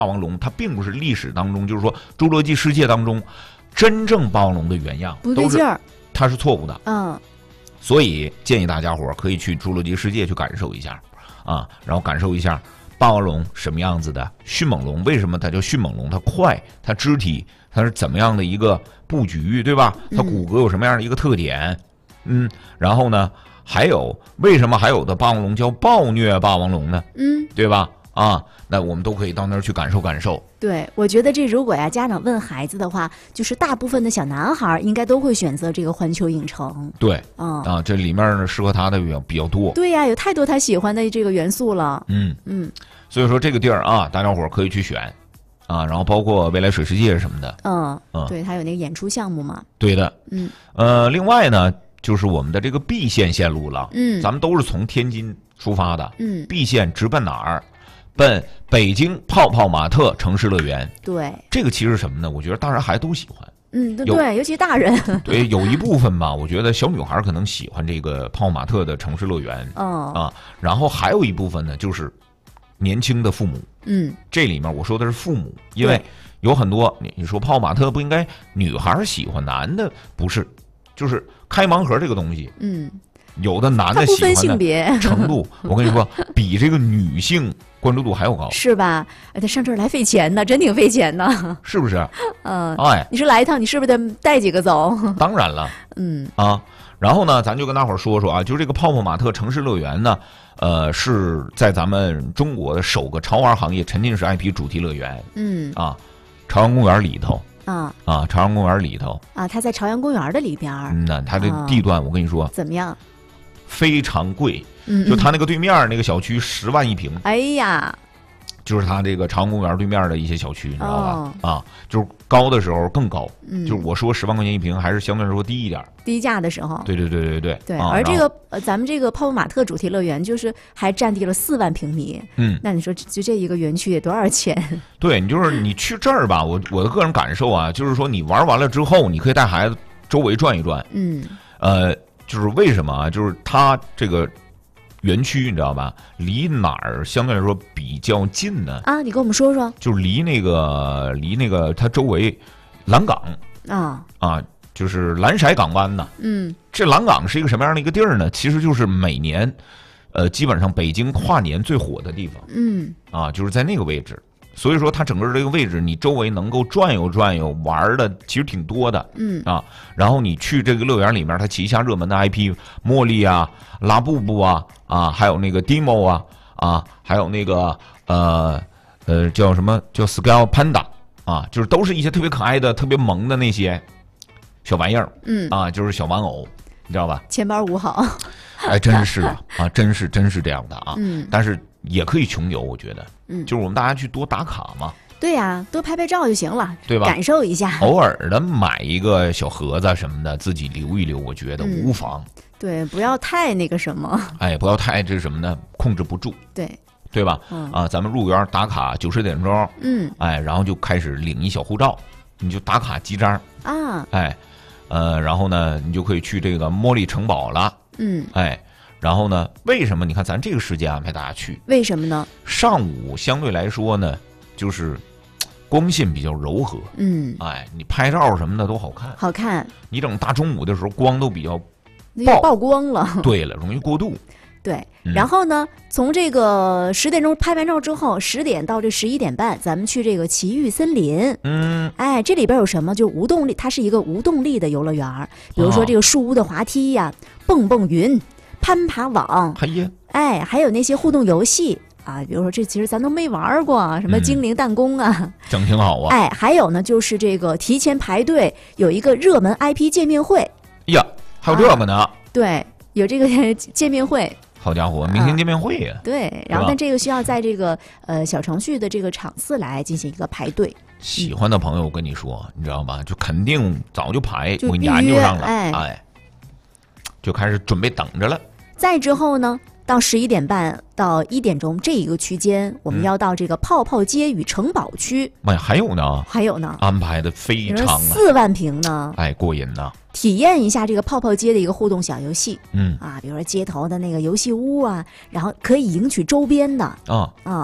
霸王龙它并不是历史当中，就是说侏罗纪世界当中真正霸王龙的原样， 不对劲儿， 它是错误的。 嗯， 所以建议大家伙可以去侏罗纪世界去感受一下啊，然后感受一下霸王龙什么样子的，迅猛龙为什么它叫迅猛龙？它快，它肢体它是怎么样的一个布局，对吧？它骨骼有什么样的一个特点？然后呢，还有为什么还有的霸王龙叫暴虐霸王龙呢？对吧？啊，那我们都可以到那儿去感受感受。 对，我觉得这如果呀家长问孩子的话，就是大部分的小男孩应该都会选择这个环球影城。 对，这里面呢适合他的比较多。 对呀，有太多他喜欢的这个元素了。 所以说这个地儿啊，大家伙可以去选啊，然后包括未来水世界什么的。 对，他有那个演出项目嘛。 对的。另外呢，就是我们的这个 B 线线路了。咱们都是从天津出发的。B 线直奔哪儿？奔北京泡泡玛特城市乐园。对，这个其实什么呢？我觉得大人孩子都喜欢。 对，尤其大人。 对，有一部分吧，我觉得小女孩可能喜欢这个泡泡玛特的城市乐园。然后还有一部分呢，就是年轻的父母。这里面我说的是父母，因为有很多你说泡泡玛特不应该女孩喜欢，男的不是，就是开盲盒这个东西。有的男的喜欢的程度，我跟你说，比这个女性关注度还要高， 是吧？他上这儿来费钱呢，真挺费钱呢， 是不是？ 你说来一趟，你是不是得带几个走？ 当然了，然后呢，咱就跟大伙儿说说啊，就这个泡泡玛特城市乐园呢，是在咱们中国的首个潮玩行业沉浸式 IP 主题乐园。朝阳公园里头。朝阳公园里头啊，它在朝阳公园的里边。 它的地段我跟你说怎么样？ 非常贵。就它那个对面那个小区10万1平。 哎呀， 就是它这个朝阳公园对面的一些小区，你知道吧？就是高的时候更高。就是我说10万块钱1平，还是相对来说低一点。 低价的时候。 对。 而这个咱们这个泡泡玛特主题乐园，就是还占地了4万平米。那你说就这一个园区得多少钱？ 对，你去这儿吧，我的个人感受啊，就是说你玩完了之后，你可以带孩子周围转一转。就是为什么啊？就是它这个园区你知道吧？离哪儿相对来说比较近呢？ 你跟我们说说。 就是离那个它周围蓝港就是蓝色港湾呢。这蓝港是一个什么样的一个地儿呢？其实就是每年，基本上北京跨年最火的地方。就是在那个位置。所以说它整个这个位置，你周围能够转悠转悠，玩的其实挺多的。然后你去这个乐园里面，它旗下热门的 IP， 茉莉啊、拉布布啊，还有那个 Demo 还有那个叫什么叫 Scale Panda 就是都是一些特别可爱的、特别萌的那些小玩意儿。就是小玩偶，你知道吧？ 钱包捂好。 真是真是这样的啊。但是也可以穷游，我觉得。就是我们大家去多打卡嘛。 对呀，多拍拍照就行了， 对吧？ 感受一下， 偶尔的买一个小盒子什么的，自己留一留，我觉得无妨。 对，不要太那个什么。 不要太这是什么呢？控制不住。对吧？咱们入园打卡90点钟。然后就开始领一小护照，你就打卡记章然后呢，你就可以去这个茉莉城堡了。然后呢，为什么你看咱这个时间安排大家去？ 为什么呢？ 上午相对来说呢，就是光线比较柔和。你拍照什么的都好看。好看。你整大中午的时候，光都比较曝光了。 对了，容易过度。 对，然后呢，从这个10点钟拍完照之后，10点到这11点半，咱们去这个奇遇森林。这里边有什么？就无动力，它是一个无动力的游乐园，比如说这个树屋的滑梯呀、蹦蹦云、攀爬网，还有那些互动游戏比如说这其实咱都没玩过，什么精灵弹弓啊， 整挺好啊。 还有呢，就是这个提前排队有一个热门 IP 见面会。 还有这个呢？ 对，有这个见面会。 好家伙，明星见面会呀！ 对，然后但这个需要在这个小程序的这个场次来进行一个排队。 喜欢的朋友，我跟你说，你知道吧？就肯定早就排，我研究上了，就开始准备等着了。 再之后呢，到11点半到1点钟这一个区间，我们要到这个泡泡街与城堡区。 还有呢？ 还有呢？ 安排的非常 4万平呢。 过瘾呢。 体验一下这个泡泡街的一个互动小游戏。 比如说街头的那个游戏屋然后可以赢取周边的。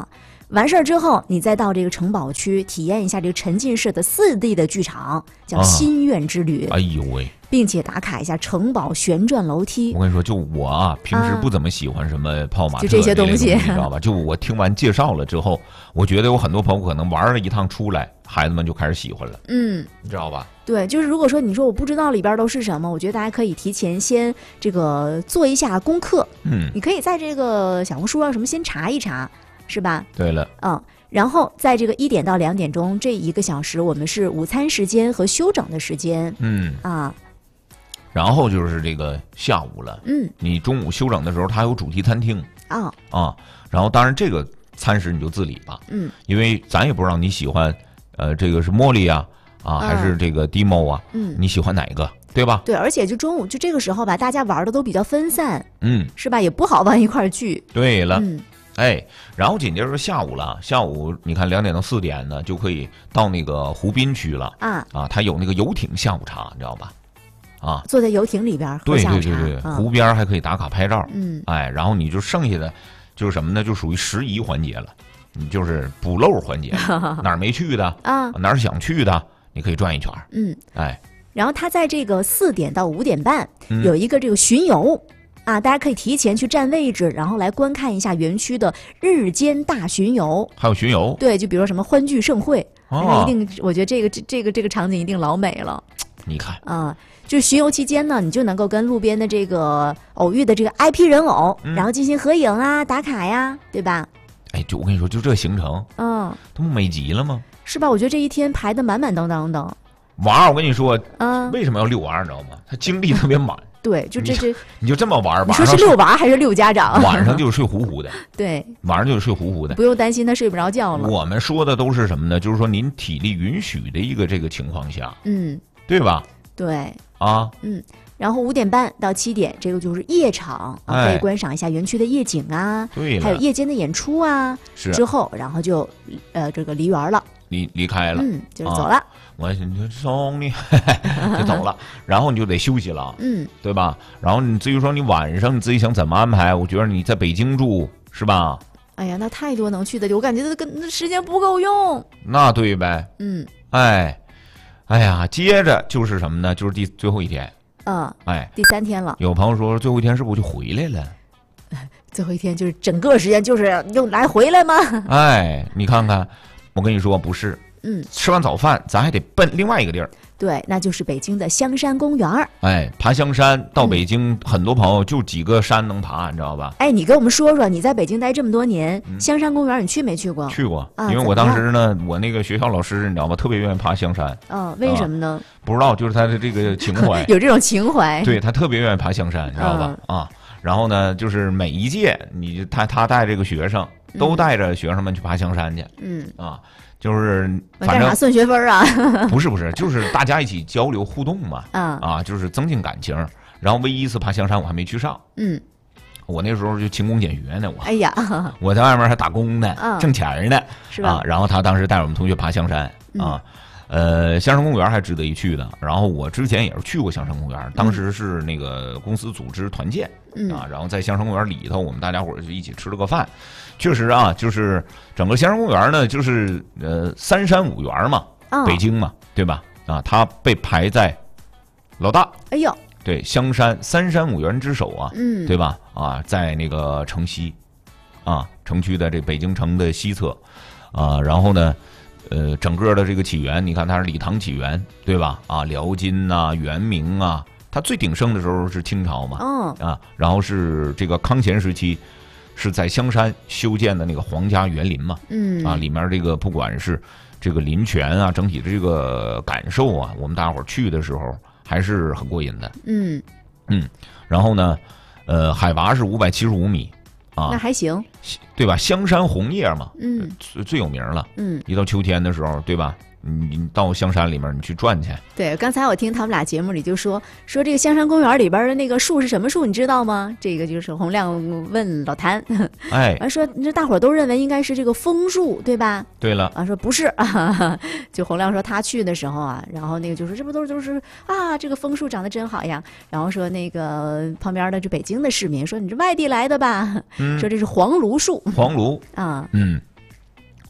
完事儿之后，你再到这个城堡区体验一下这个沉浸式的4D 的剧场，叫心愿之旅。 哎呦喂！ 并且打卡一下城堡旋转楼梯。 我跟你说，就我啊，平时不怎么喜欢什么泡玛特就这些东西， 你知道吧？就我听完介绍了之后，我觉得有很多朋友可能玩了一趟出来，孩子们就开始喜欢了。你知道吧？ 对，就是如果说你说我不知道里边都是什么，我觉得大家可以提前先这个做一下功课。你可以在这个小红书啊什么先查一查，是吧？ 对了， 然后在这个1点到2点钟这1个小时，我们是午餐时间和休整的时间。 然后就是这个下午了，你中午休整的时候，它有主题餐厅然后当然这个餐食你就自理吧，因为咱也不知道你喜欢，这个是茉莉啊，还是这个 Demo 啊，你喜欢哪个，对吧？ 对，而且就中午就这个时候吧，大家玩的都比较分散，是吧？也不好往一块儿聚。 对了，然后紧接着下午了，下午你看2点到4点呢，就可以到那个湖滨区了它有那个游艇下午茶，你知道吧？ 坐在游艇里边喝下午茶， 对，湖边还可以打卡拍照，然后你就剩下的就是什么呢？就属于拾遗环节了，你就是补漏环节，哪儿没去的哪儿想去的，你可以转一圈， 然后它在这个4点到5点半有一个这个巡游大家可以提前去占位置，然后来观看一下园区的日间大巡游。 还有巡游？ 对，就比如说什么欢聚盛会，一定，我觉得这个场景一定老美了。 你看就是巡游期间呢，你就能够跟路边的这个偶遇的这个 IP 人偶，然后进行合影打卡呀，对吧？ 就我跟你说，就这行程，它不美极了吗？ 是吧？我觉得这一天排得满满当当的。 玩，我跟你说，为什么要遛娃，你知道吗？他精力特别满。 对，就你就这么玩， 你说是遛娃还是遛家长？ 晚上就是睡呼呼的。 对， 晚上就是睡呼呼的， 不用担心他睡不着觉了。 我们说的都是什么呢？就是说您体力允许的一个这个情况下，对吧？ 对然后5点半到7点，这个就是夜场可以观赏一下园区的夜景对， 还有夜间的演出之后，然后就这个离园了， 离开了， 就是走了。 我送你就走了，然后你就得休息了，对吧？然后你至于说你晚上你自己想怎么安排，我觉得你在北京住是吧？ 哎呀，那太多能去的，我感觉那时间不够用。 那对呗，哎呀，接着就是什么呢？就是最后一天， 第3天了。 有朋友说最后一天是不是就回来了？ 最后一天就是整个时间就是用来回来吗？ 你看看，我跟你说不是。吃完早饭，咱还得奔另外一个地儿。 对，那就是北京的香山公园。 爬香山到北京，很多朋友就几个山能爬，你知道吧？ 你跟我们说说，你在北京待这么多年，香山公园你去没去过？ 去过，因为我当时呢，我那个学校老师你知道吧，特别愿意爬香山。 为什么呢？ 不知道，就是他的这个情怀。 有这种情怀。 对，他特别愿意爬香山，你知道吧？然后呢，就是每一届他带这个学生都带着学生们去爬香山去。就是反正算学分啊？ 不是，就是大家一起交流互动嘛。就是增进感情。然后唯一一次爬香山我还没去上。我那时候就勤工俭学呢，我在外面还打工呢，挣钱呢， 是吧？ 然后他当时带我们同学爬香山香山公园还值得一去的。然后我之前也是去过香山公园，当时是那个公司组织团建然后在香山公园里头，我们大家伙就一起吃了个饭。确实就是整个香山公园呢，就是3山5园嘛，北京嘛，对吧？它被排在老大。对，香山3山5园之首对吧？在那个城西城区的这北京城的西侧然后呢整个的这个起源，你看它是李唐起源，对吧？辽金元明它最鼎盛的时候是清朝嘛，然后是这个康乾时期，是在香山修建的那个皇家园林嘛，里面这个不管是这个林泉整体的这个感受我们大伙儿去的时候还是很过瘾的，然后呢，海拔是575米。 那还行， 对吧？香山红叶嘛，最有名了。一到秋天的时候，对吧？你到香山里面你去转去。 对，刚才我听他们俩节目里就说这个香山公园里边的那个树是什么树，你知道吗？这个就是洪亮问老谭，说这大伙儿都认为应该是这个枫树，对吧？ 对了， 说不是，就洪亮说他去的时候然后那个就说这不都是这个枫树长得真好呀。然后说那个旁边的这北京的市民说你是外地来的吧？说这是黄芦树， 黄芦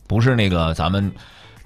不是那个咱们